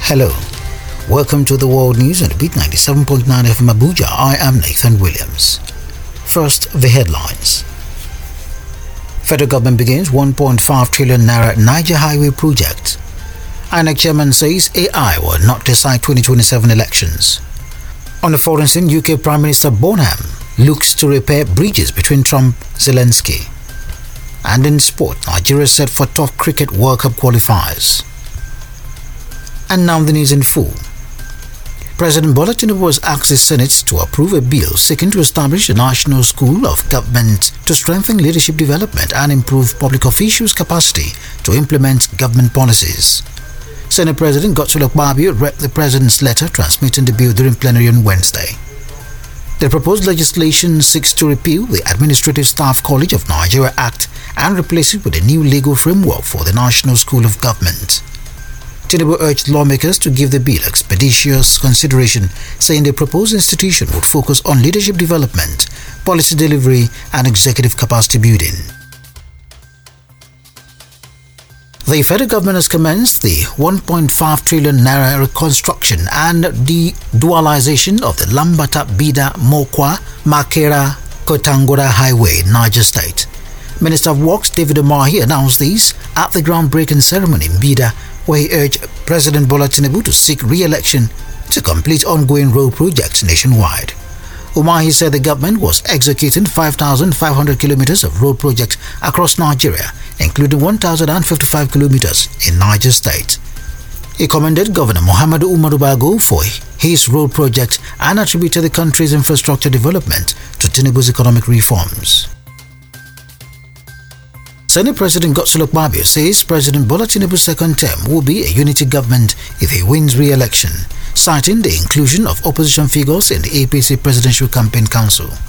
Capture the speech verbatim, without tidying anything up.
Hello, welcome to the World News on Beat ninety-seven point nine F M Abuja. I am Nathan Williams. First, the headlines. Federal government begins one point five trillion naira Niger Highway project. I N E C chairman says A I will not decide twenty twenty-seven elections. On the foreign scene, U K Prime Minister Bonham looks to repair bridges between Trump and Zelensky. And in sport, Nigeria set for top cricket World Cup qualifiers. And now the news in full. President Bola Tinubu has asked the Senate to approve a bill seeking to establish a national school of government to strengthen leadership development and improve public officials' capacity to implement government policies. Senate President Godswill Akpabio read the President's letter transmitting the bill during plenary on Wednesday. The proposed legislation seeks to repeal the Administrative Staff College of Nigeria Act and replace it with a new legal framework for the National School of Government. Tinubu urged lawmakers to give the bill expeditious consideration, saying the proposed institution would focus on leadership development, policy delivery, and executive capacity building. The federal government has commenced the one point five trillion naira reconstruction and de-dualization of the Lambata-Bida-Mokwa Makera-Kotangora Highway in Niger State. Minister of Works David Umahi announced this at the groundbreaking ceremony in Bida, where he urged President Bola Tinubu to seek re-election to complete ongoing road projects nationwide. Umahi said the government was executing five thousand five hundred kilometers of road projects across Nigeria, including one thousand fifty-five kilometers in Niger State. He commended Governor Muhammadu Umaru Bago for his road projects and attributed the country's infrastructure development to Tinubu's economic reforms. Senate President Godswill Akpabio says President Bola Tinubu's second term will be a unity government if he wins re-election, citing the inclusion of opposition figures in the A P C Presidential Campaign Council.